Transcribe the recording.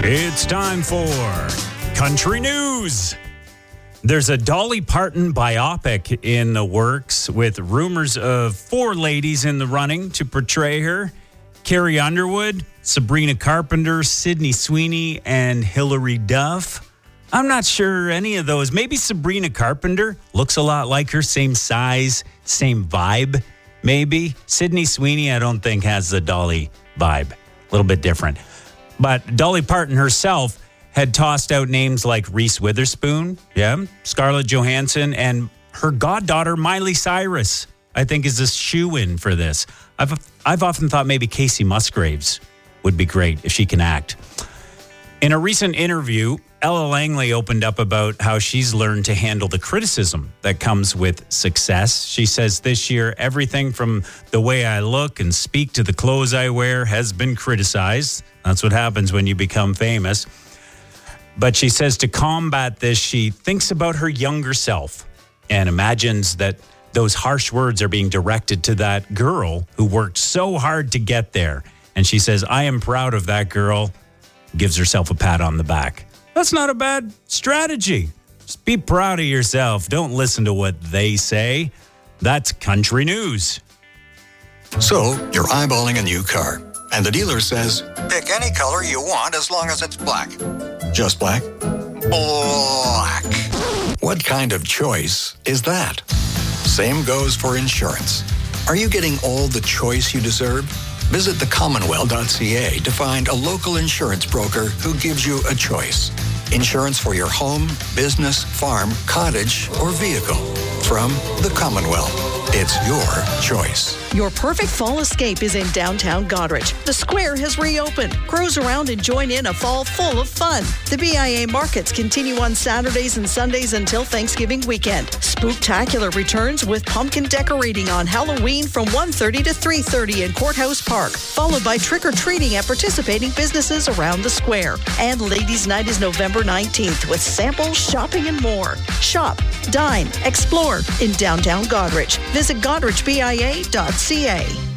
It's time for Country News. There's a Dolly Parton biopic in the works with rumors of 4 ladies in the running to portray her. Carrie Underwood, Sabrina Carpenter, Sydney Sweeney, and Hilary Duff. I'm not sure any of those. Maybe Sabrina Carpenter looks a lot like her, same size, same vibe, maybe. Sydney Sweeney, I don't think has the Dolly vibe. A little bit different. But Dolly Parton herself had tossed out names like Reese Witherspoon, Scarlett Johansson, and her goddaughter Miley Cyrus, I think, is a shoo-in for this. I've often thought maybe Casey Musgraves would be great if she can act. In a recent interview, Ella Langley opened up about how she's learned to handle the criticism that comes with success. She says this year, everything from the way I look and speak to the clothes I wear has been criticized. That's what happens when you become famous. But she says to combat this, she thinks about her younger self and imagines that those harsh words are being directed to that girl who worked so hard to get there. And she says, I am proud of that girl. Gives herself a pat on the back. That's not a bad strategy. Just be proud of yourself. Don't listen to what they say. That's Country News. So, you're eyeballing a new car, and the dealer says, pick any color you want as long as it's black. Just black? Black. What kind of choice is that? Same goes for insurance. Are you getting all the choice you deserve? Visit thecommonwealth.ca to find a local insurance broker who gives you a choice. Insurance for your home, business, farm, cottage, or vehicle. From the Commonwealth. It's your choice. Your perfect fall escape is in downtown Goderich. The Square has reopened. Cruise around and join in a fall full of fun. The BIA markets continue on Saturdays and Sundays until Thanksgiving weekend. Spooktacular returns with pumpkin decorating on Halloween from 1:30 to 3:30 in Courthouse Park, followed by trick-or-treating at participating businesses around the Square. And Ladies' Night is November 19th with samples, shopping, and more. Shop, dine, explore in downtown Goderich. Visit GoderichBIA.ca.